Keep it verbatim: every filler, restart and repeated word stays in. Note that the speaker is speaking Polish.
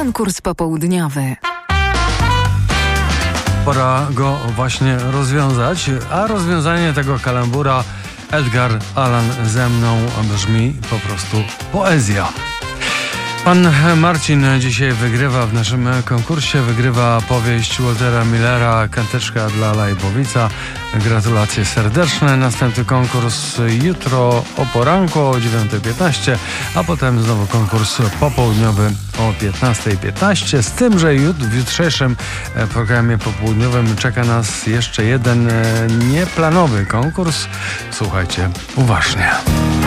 Konkurs popołudniowy. Pora go właśnie rozwiązać, a rozwiązanie tego kalambura Edgar Allan ze mną brzmi po prostu poezja. Pan Marcin dzisiaj wygrywa w naszym konkursie, wygrywa powieść Waltera Millera Kanteczka dla Lajbowica. Gratulacje serdeczne. Następny konkurs jutro o poranku o dziewiąta piętnaście, a potem znowu konkurs popołudniowy o piętnasta piętnaście. Z tym, że jut, w jutrzejszym programie popołudniowym czeka nas jeszcze jeden nieplanowy konkurs. Słuchajcie uważnie.